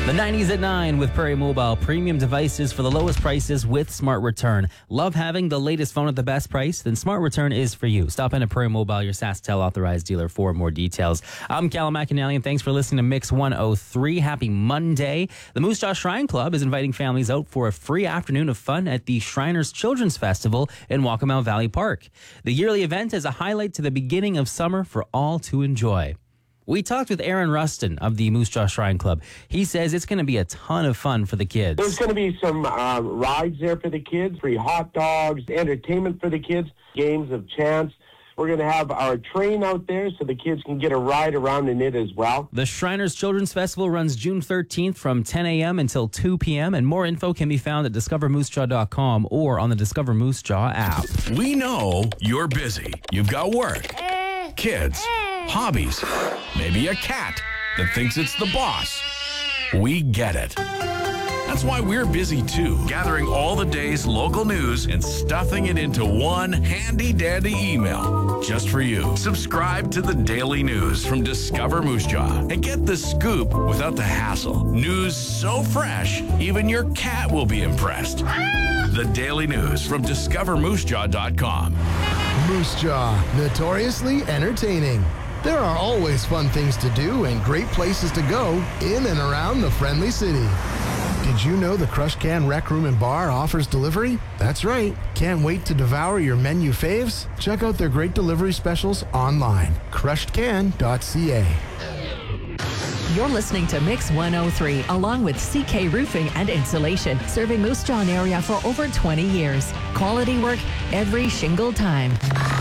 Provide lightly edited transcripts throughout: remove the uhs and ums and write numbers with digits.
The 90s at 9 with Prairie Mobile. Premium devices for the lowest prices with Smart Return. Love having the latest phone at the best price? Then Smart Return is for you. Stop in at Prairie Mobile, your SaskTel authorized dealer, for more details. I'm Callum McAnally, and thanks for listening to Mix 103. Happy Monday. The Moose Jaw Shrine Club is inviting families out for a free afternoon of fun at the Shriners Children's Festival in Waccamaw Valley Park. The yearly event is a highlight to the beginning of summer for all to enjoy. We talked with Aaron Rustin of the Moose Jaw Shrine Club. He says it's going to be a ton of fun for the kids. There's going to be some rides there for the kids, free hot dogs, entertainment for the kids, games of chance. We're going to have our train out there so the kids can get a ride around in it as well. The Shriners Children's Festival runs June 13th from 10 a.m. until 2 p.m. And more info can be found at discovermoosejaw.com or on the Discover Moose Jaw app. We know you're busy. You've got work, kids, hobbies, maybe a cat that thinks it's the boss. We get it. That's why we're busy too, gathering all the day's local news and stuffing it into one handy-dandy email just for you. Subscribe to the Daily News from Discover Moose Jaw and get the scoop without the hassle. News so fresh, even your cat will be impressed. The Daily News from discovermoosejaw.com. Moose Jaw, notoriously entertaining. There are always fun things to do and great places to go in and around the friendly city. Did you know the Crush Can Rec Room and Bar offers delivery? That's right. Can't wait to devour your menu faves? Check out their great delivery specials online. crushedcan.ca. You're listening to Mix 103, along with CK Roofing and Insulation, serving Moose Jaw area for over 20 years. Quality work every shingle time.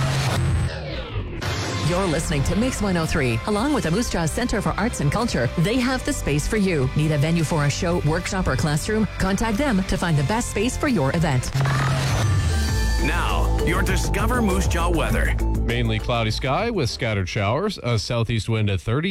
You're listening to Mix 103, along with the Moose Jaw Center for Arts and Culture. They have the space for you. Need a venue for a show, workshop, or classroom? Contact them to find the best space for your event. Now, your Discover Moose Jaw weather. Mainly cloudy sky with scattered showers, a southeast wind at 30.